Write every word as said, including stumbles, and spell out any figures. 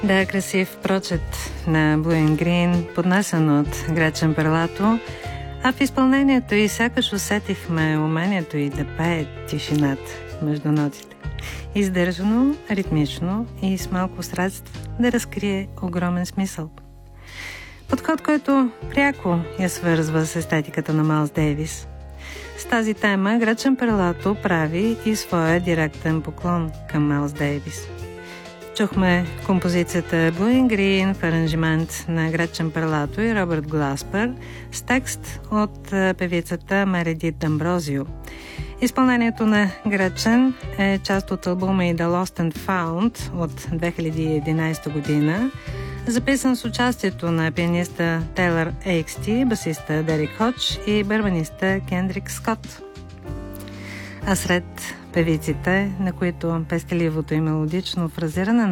Да, красив прочет на Blue and Green, поднесен от Гречен Перлато, а в изпълнението и сякаш усетихме умението и да пее тишината между нотите. Издържано, ритмично и с малко средства да разкрие огромен смисъл. Подход, който пряко я свързва с естетиката на Майлс Дейвис. С тази тема Гречен Перлато прави и своя директен поклон към Майлс Дейвис. Чухме композицията Blue and Green в аранжимент на Гречен Перлато и Робърт Гласпер с текст от певицата Мередит Дамброзио. Изпълнението на Гречен е част от албума и The Lost and Found от две хиляди и единадесета година, записан с участието на пианиста Тейлър Ейксти, басиста Дерик Ходж и барабаниста Кендрик Скот. А сред певиците, на които пестеливото и мелодично фразиране